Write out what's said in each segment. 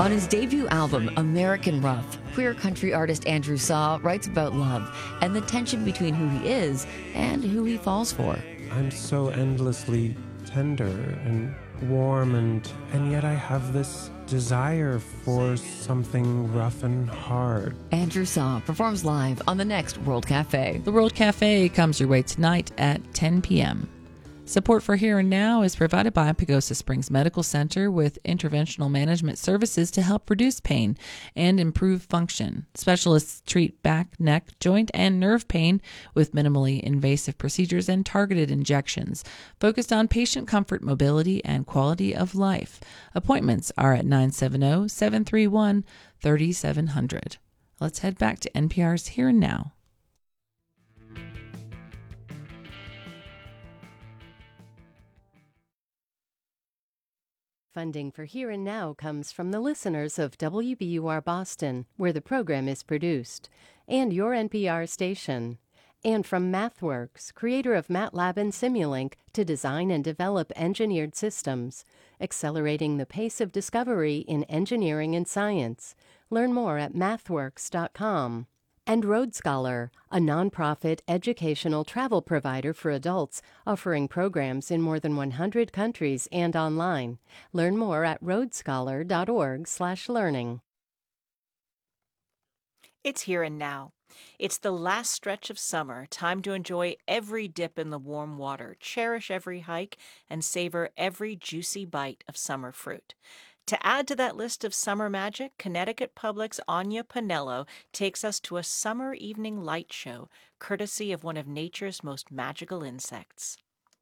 On his debut album, American Rough, queer country artist Andrew Saw writes about love and the tension between who he is and who he falls for. I'm so endlessly tender and warm, and yet I have this desire for something rough and hard. Andrew Saw performs live on the next World Cafe. The World Cafe comes your way tonight at 10 p.m. Support for Here and Now is provided by Pagosa Springs Medical Center with interventional management services to help reduce pain and improve function. Specialists treat back, neck, joint, and nerve pain with minimally invasive procedures and targeted injections, focused on patient comfort, mobility, and quality of life. Appointments are at 970-731-3700. Let's head back to NPR's Here and Now. Funding for Here and Now comes from the listeners of WBUR Boston, where the program is produced, and your NPR station, and from MathWorks, creator of MATLAB and Simulink to design and develop engineered systems, accelerating the pace of discovery in engineering and science. Learn more at mathworks.com. And Road Scholar, a nonprofit educational travel provider for adults offering programs in more than 100 countries and online. Learn more at roadscholar.org/learning. It's here and now. It's the last stretch of summer, time to enjoy every dip in the warm water, cherish every hike, and savor every juicy bite of summer fruit. To add to that list of summer magic, Connecticut Public's Anya Pinello takes us to a summer evening light show, courtesy of one of nature's most magical insects.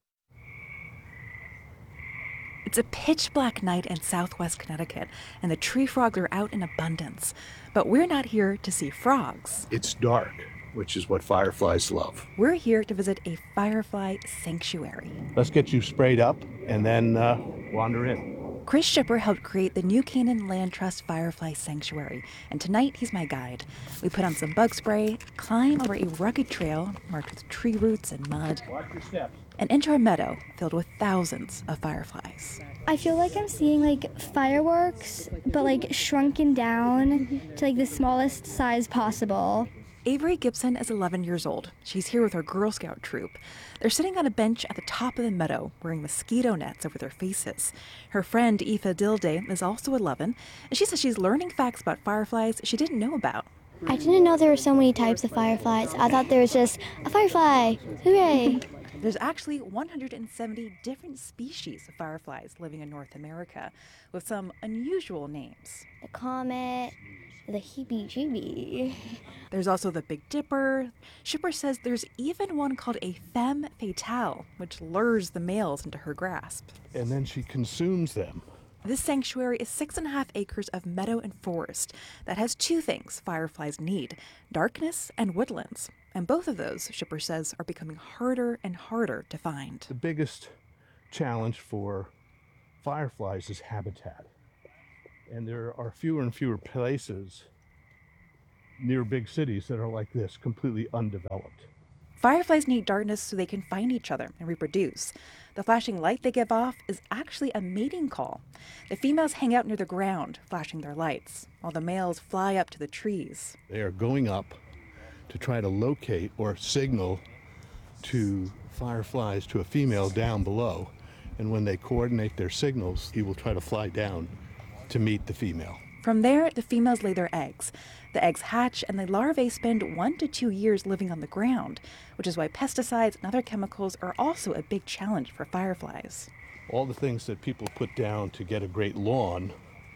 It's a pitch black night in southwest Connecticut, and the tree frogs are out in abundance. But we're not here to see frogs. It's dark, which is what fireflies love. We're here to visit a firefly sanctuary. Let's get you sprayed up and then wander in. Chris Shipper helped create the New Canaan Land Trust Firefly Sanctuary, and tonight he's my guide. We put on some bug spray, climb over a rugged trail marked with tree roots and mud, Watch your steps. and enter a meadow filled with thousands of fireflies. I feel like I'm seeing fireworks, but shrunken down to the smallest size possible. Avery Gibson is 11 years old. She's here with her Girl Scout troop. They're sitting on a bench at the top of the meadow, wearing mosquito nets over their faces. Her friend, Aoife Dilday, is also 11, and she says she's learning facts about fireflies she didn't know about. I didn't know there were so many types of fireflies. I thought there was just a firefly. Hooray! There's actually 170 different species of fireflies living in North America, with some unusual names. The comet, the heebie-jeebie. There's also the Big Dipper. Shipper says there's even one called a femme fatale, which lures the males into her grasp. And then she consumes them. This sanctuary is 6.5 acres of meadow and forest that has two things fireflies need, darkness and woodlands. And both of those, Shipper says, are becoming harder and harder to find. The biggest challenge for fireflies is habitat. And there are fewer and fewer places near big cities that are like this, completely undeveloped. Fireflies need darkness so they can find each other and reproduce. The flashing light they give off is actually a mating call. The females hang out near the ground, flashing their lights, while the males fly up to the trees. They are going up to try to locate or signal to fireflies to a female down below. And when they coordinate their signals, he will try to fly down to meet the female. From there, the females lay their eggs. The eggs hatch, and the larvae spend 1 to 2 years living on the ground, which is why pesticides and other chemicals are also a big challenge for fireflies. All the things that people put down to get a great lawn,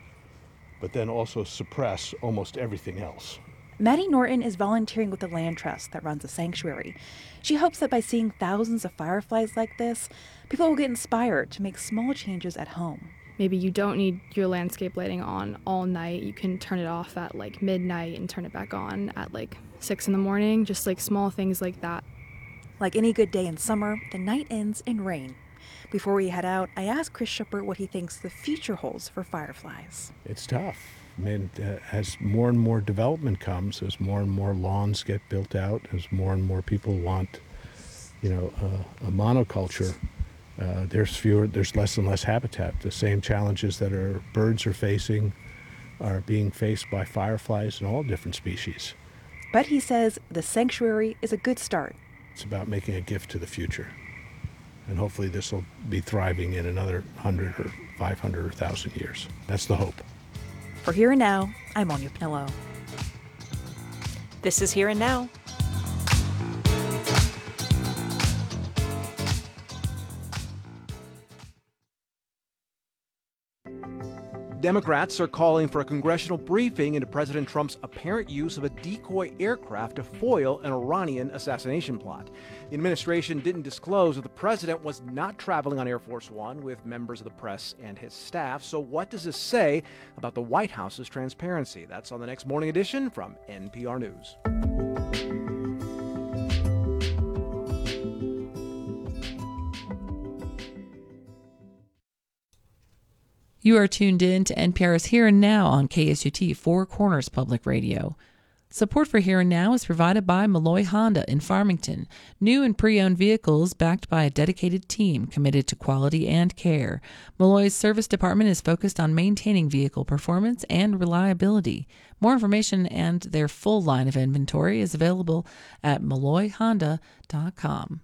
but then also suppress almost everything else. Maddie Norton is volunteering with the Land Trust that runs the sanctuary. She hopes that by seeing thousands of fireflies like this, people will get inspired to make small changes at home. Maybe you don't need your landscape lighting on all night. You can turn it off at midnight and turn it back on at 6 in the morning. Just small things like that. Like any good day in summer, the night ends in rain. Before we head out, I asked Chris Shipper what he thinks the future holds for fireflies. It's tough. I mean, as more and more development comes, as more and more lawns get built out, as more and more people want, a monoculture, there's less and less habitat. The same challenges that birds are facing, are being faced by fireflies and all different species. But he says the sanctuary is a good start. It's about making a gift to the future. And hopefully this will be thriving in another 100 or 500 or 1,000 years. That's the hope. For Here and Now, I'm Anya Pinello. This is Here and Now. Democrats are calling for a congressional briefing into President Trump's apparent use of a decoy aircraft to foil an Iranian assassination plot. The administration didn't disclose that the president was not traveling on Air Force One with members of the press and his staff. So what does this say about the White House's transparency? That's on the next Morning Edition from NPR News. You are tuned in to NPR's Here and Now on KSUT Four Corners Public Radio. Support for Here and Now is provided by Malloy Honda in Farmington. New and pre-owned vehicles backed by a dedicated team committed to quality and care. Malloy's service department is focused on maintaining vehicle performance and reliability. More information and their full line of inventory is available at malloyhonda.com.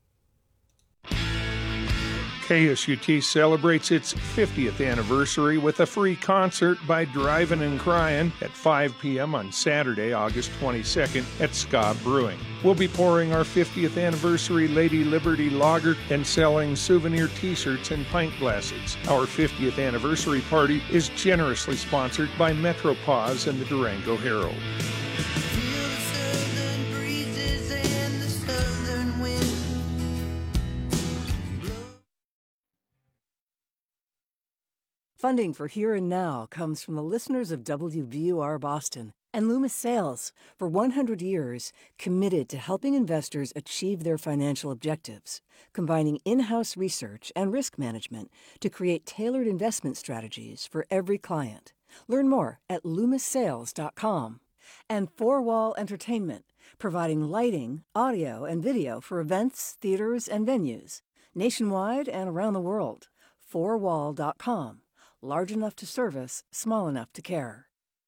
KSUT celebrates its 50th anniversary with a free concert by Drivin' and Cryin' at 5 p.m. on Saturday, August 22nd at Ska Brewing. We'll be pouring our 50th anniversary Lady Liberty Lager and selling souvenir t-shirts and pint glasses. Our 50th anniversary party is generously sponsored by Metropause and the Durango Herald. Funding for Here and Now comes from the listeners of WBUR Boston and Loomis Sales, for 100 years committed to helping investors achieve their financial objectives, combining in-house research and risk management to create tailored investment strategies for every client. Learn more at loomissales.com. And Four Wall Entertainment, providing lighting, audio, and video for events, theaters, and venues, nationwide and around the world. fourwall.com. Large enough to service, small enough to care.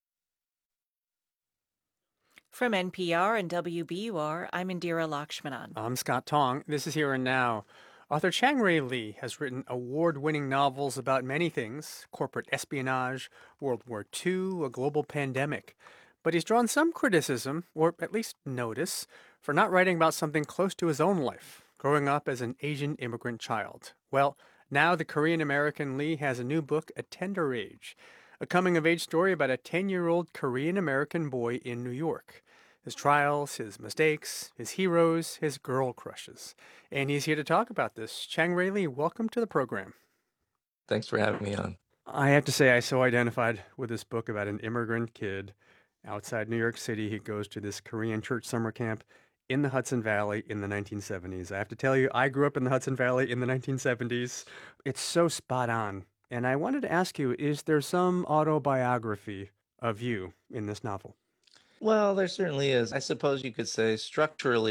From NPR and WBUR, I'm Indira Lakshmanan. I'm Scott Tong. This is Here and Now. Author Chang-Rae Lee has written award-winning novels about many things: corporate espionage, World War II, a global pandemic. But he's drawn some criticism, or at least notice, for not writing about something close to his own life, growing up as an Asian immigrant child. Well, now the Korean-American Lee has a new book, A Tender Age, a coming-of-age story about a 10-year-old Korean-American boy in New York. His trials, his mistakes, his heroes, his girl crushes. And he's here to talk about this. Chang-Rae Lee, welcome to the program. Thanks for having me on. I have to say I so identified with this book about an immigrant kid outside New York City. He goes to this Korean church summer camp in the Hudson Valley in the 1970s. I have to tell you, I grew up in the Hudson Valley in the 1970s. It's so spot on. And I wanted to ask you, is there some autobiography of you in this novel? Well, there certainly is. I suppose you could say structurally